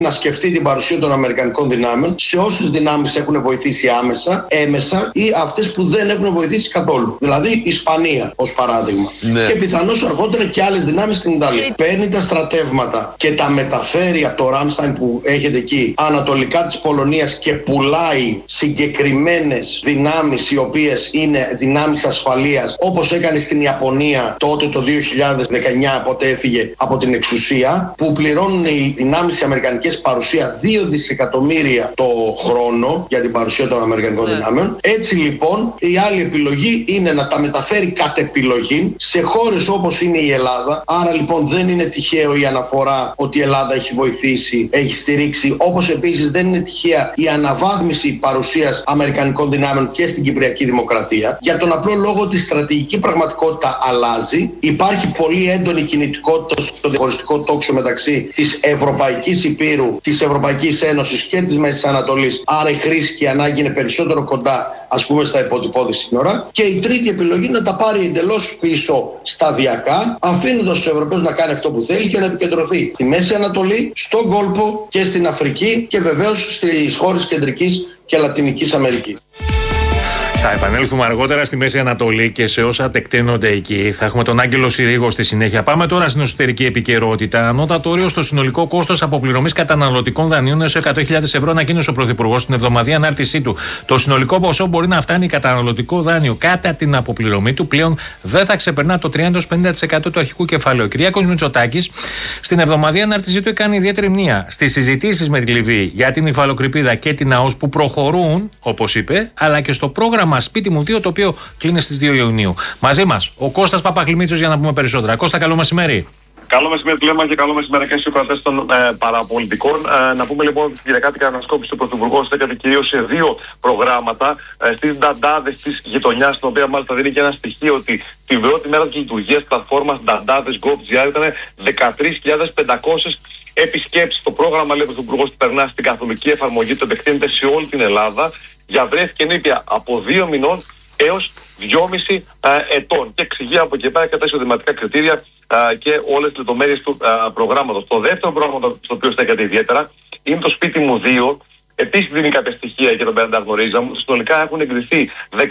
να σκεφτεί την παρουσία των Αμερικανικών δυνάμεων σε όσες δυνάμεις έχουν βοηθήσει άμεσα, έμεσα ή αυτές που δεν έχουν βοηθήσει καθόλου. Δηλαδή η Ισπανία ως παράδειγμα. Ναι. Και πιθανώς αργότερα και άλλες δυνάμεις στην Ιταλία. Παίρνει τα στρατεύματα και τα μεταφέρει από το Ράμσταϊν που έχετε εκεί ανατολικά της Πολωνίας και πουλάει συγκεκριμένες δυνάμεις οι οποίες είναι δυνάμεις ασφαλείας, όπως έκανε στην Ιαπωνία τότε το 2019, πότε έφυγε από την εξουσία, που πληρώνουν οι δυνάμεις οι αμερικανικές παρουσία 2 δισεκατομμύρια το χρόνο για την παρουσία των Αμερικανικών δυνάμεων. Έτσι λοιπόν η άλλη επιλογή είναι να τα μεταφέρει κατ' επιλογή σε χώρες όπως είναι η Ελλάδα. Άρα λοιπόν δεν είναι τυχαίο η αναφορά ότι η Ελλάδα έχει βοηθήσει, έχει στηρίξει, όπως επίσης δεν είναι τυχαία η αναβάθμιση παρουσίας Αμερικανικών δυνάμεων και στην Κυπριακή Δημοκρατία, για τον απλό λόγο ότι η στρατηγική πραγματικότητα αλλάζει. Υπάρχει πολύ έντονη κινητικότητα στο διαχωριστικό τόξο μεταξύ της Ευρωπαϊκής Υπήρου, της Ευρωπαϊκής Ένωσης και της Μέσης Ανατολής. Άρα η χρήση και η ανάγκη είναι περισσότερο κοντά, ας πούμε, στα υποτυπώδη σύνορα. Και η τρίτη επιλογή είναι να τα πάρει εντελώς πίσω σταδιακά, αφήνοντας τους Ευρωπαίους να κάνει αυτό που θέλει και να επικεντρωθεί στη Μέση Ανατολή, στον κόλπο και στην Αφρική και βεβαίως στις χώρες Κεντρικής και Λατινικής Αμερικής. Θα επανέλθουμε αργότερα στη Μέση Ανατολή και σε όσα τεκταίνονται εκεί. Θα έχουμε τον Άγγελο Συρίγο στη συνέχεια. Πάμε τώρα στην εσωτερική επικαιρότητα. Ανώτατο όριο στο συνολικό κόστος αποπληρωμής καταναλωτικών δανείων έως 100.000 ευρώ ανακοίνωσε ο Πρωθυπουργός στην εβδομαδιαία ανάρτησή του. Το συνολικό ποσό μπορεί να φτάνει καταναλωτικό δάνειο κατά την αποπληρωμή του πλέον δεν θα ξεπερνά το 30-50% του αρχικού κεφαλαίου. Ο Κυριάκος Μητσοτάκης στην εβδομαδιαία ανάρτησή του έκανε ιδιαίτερη μνήα στις συζητήσεις με τη Λιβύη για την υφαλοκρηπίδα και την ΑΟΣ που προχωρούν, όπως είπε, αλλά και στο πρόγραμμα Σπίτι μου 2, το οποίο κλείνει στις 2 Ιουνίου. Μαζί μας ο Κώστας Παπαγλημίτσος για να πούμε περισσότερα. Κώστα, καλό μεσημέρι. Καλό μεσημέρι, Κλέμα, και καλό μεσημέρι και στους κρατές των παραπολιτικών. Να πούμε λοιπόν ότι η Κυριακάτικα ανασκόπηση του Πρωθυπουργού στέκεται κυρίως σε 2 προγράμματα. Στις νταντάδες της γειτονιάς, στην οποία μάλιστα δίνει και ένα στοιχείο ότι την πρώτη μέρα της λειτουργίας της πλατφόρμας νταντάδες.gov.gr ήταν 13.500 επισκέψεις. Το πρόγραμμα, λέει ο Πρωθυπουργός, περνά στην καθολική εφαρμογή, το επεκτείνεται σε όλη την Ελλάδα για βρέφη και νήπια από 2 μηνών έως 2,5 ετών. Και εξηγεί από εκεί πέρα και τα εισοδηματικά κριτήρια και όλες τις λεπτομέρειες του προγράμματος. Το δεύτερο πρόγραμμα στο οποίο στέκεται ιδιαίτερα είναι το Σπίτι μου 2. Επίσης δίνει κάποια στοιχεία και τον πέρα τα γνωρίζαμε. Συνολικά έχουν εγκριθεί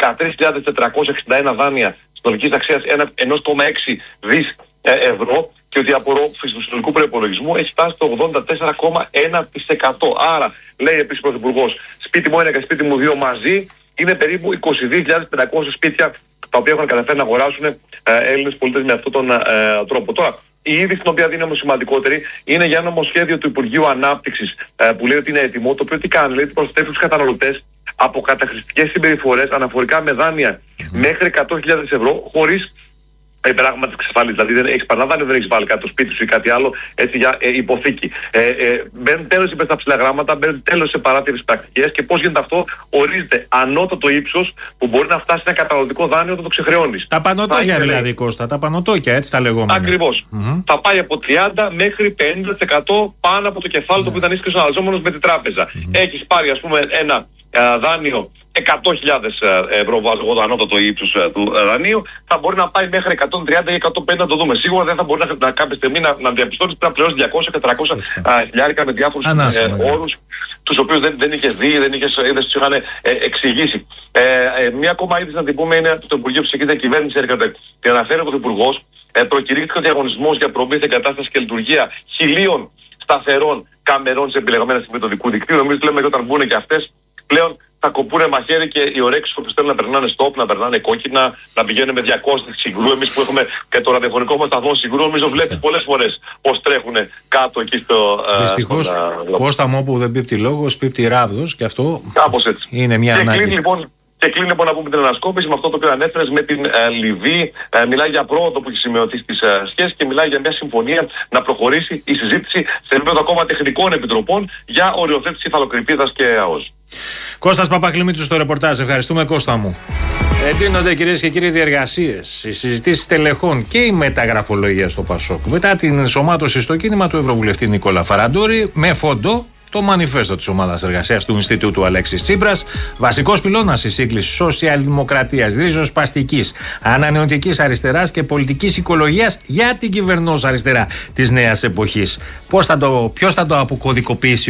13.461 δάνεια συνολικής αξίας 1,6 δις ευρώ και ότι η απορρόφηση του συνολικού προϋπολογισμού έχει φτάσει στο 84,1%. Άρα, λέει επίσης ο Πρωθυπουργός, Σπίτι μου 1 και Σπίτι μου 2 μαζί είναι περίπου 22.500 σπίτια τα οποία έχουν καταφέρει να αγοράσουν Έλληνες πολίτες με αυτόν τον τρόπο. Τώρα, η είδηση την οποία δίνει όμως σημαντικότερη είναι για ένα νομοσχέδιο του Υπουργείου Ανάπτυξης που λέει ότι είναι έτοιμο, το οποίο τι κάνει, λέει ότι προστατεύει τους καταναλωτές από καταχρηστικές συμπεριφορές αναφορικά με δάνεια μέχρι 100.000 ευρώ χωρίς πράγμα της εξασφάλισης. Δηλαδή δεν έχεις παραδάνει, δεν έχεις βάλει κάτι στο σπίτι σου ή κάτι άλλο έτσι για υποθήκη. Μπαίνουν τέλος στα ψηλά γράμματα, μπαίνουν τέλος σε παράτηρες πρακτικές και πώς γίνεται αυτό, ορίζεται ανώτατο ύψος που μπορεί να φτάσει ένα καταναλωτικό δάνειο όταν το ξεχρεώνεις. Τα πανωτόκια δηλαδή, Κώστα, τα πανωτόκια, έτσι τα λεγόμενα. Ακριβώς. Θα πάει από 30 μέχρι 50% πάνω από το κεφάλαιο το που ήταν ίσχυος αναλαζόμενος με την τράπεζα. Έχεις πάρει, ας πούμε, ένα δάνειο 100.000 ευρώ, βάζω εγώ το ανώτατο ύψος του δανείου, θα μπορεί να πάει μέχρι 130 ή 150, να το δούμε. Σίγουρα δεν θα μπορεί να κάποια στιγμή να διαπιστώνεις ότι πρέπει να πληρώσεις 200 και 300 χιλιάρικα με διάφορους όρους, τους οποίους δεν είχες δει, δεν τους είχαν εξηγήσει. Μία ακόμα είδηση να την πούμε είναι το Υπουργείο Ψυχικής Διακυβέρνησης έρχεται και αναφέρει ο Πρωθυπουργός, προκηρύχθηκε ο διαγωνισμός για προμήθεια, εγκατάσταση και λειτουργία 1.000 σταθερών καμερών σε επιλεγμένα σημεία του δικού δικτύου. Νομίζω ότι λέμε ότι όταν μπουν και αυτές, πλέον θα κοπούνε μαχαίρι και οι ωρέξεις που θέλουν να περνάνε stop, να περνάνε κόκκινα, να πηγαίνουν με 200 Συγκρού. Εμείς που έχουμε και το ραδιοφωνικό μας σταθμό Συγκρού, νομίζω βλέπει πολλές φορές πώς τρέχουν κάτω εκεί στο. Δυστυχώς, Κώστα μου, όπου δεν πίπτει λόγος, πίπτει ράβδος και αυτό κάπως έτσι. Είναι μια ανάγκη. Και κλείνει λοιπόν να πούμε την ανασκόπηση με αυτό το οποίο ανέφερες με την Λιβύη. Μιλάει για πρόοδο που έχει σημειωθεί στις σχέσεις και μιλάει για μια συμφωνία να προχωρήσει η συζήτηση σε επίπεδο ακόμα τεχνικών επιτροπών για οριοθέτηση υφαλοκρηπίδας και ΑΟΣ. Κώστας Παπαγλημίτσος στο ρεπορτάζ. Ευχαριστούμε, Κώστα μου. Εντείνονται, κυρίες και κύριοι, διεργασίες, οι συζητήσεις τελεχών και η μεταγραφολογία στο ΠΑΣΟΚ μετά την ενσωμάτωση στο κίνημα του Ευρωβουλευτή Νικόλα Φαραντούρη με φόντο το μανιφέστο της Ομάδας Εργασίας του Ινστιτούτου Αλέξης Τσίπρας. Βασικός πυλώνας η σύγκληση σοσιαλδημοκρατίας, ριζοσπαστικής, ανανεωτικής αριστεράς και πολιτικής οικολογίας για την κυβερνώσα αριστερά της νέας εποχής. Ποιος θα το αποκωδικοποιήσει